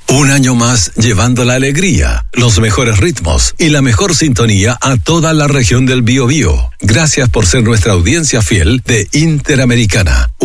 Un año más llevando la alegría, los mejores ritmos y la mejor sintonía a toda la región del Biobío. Gracias por ser nuestra audiencia fiel de Interamericana.